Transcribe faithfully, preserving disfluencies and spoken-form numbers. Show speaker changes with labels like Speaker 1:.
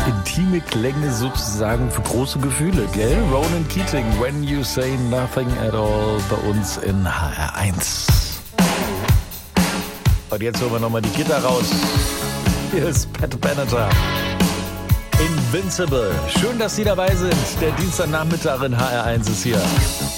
Speaker 1: intime Klänge sozusagen für große Gefühle, gell? Ronan Keating, When You Say Nothing at All, bei uns in H R eins. Und jetzt holen wir nochmal die Gitter raus. Hier ist Pat Benatar. Invincible. Schön, dass Sie dabei sind. Der Dienstagnachmittag in H R eins ist hier.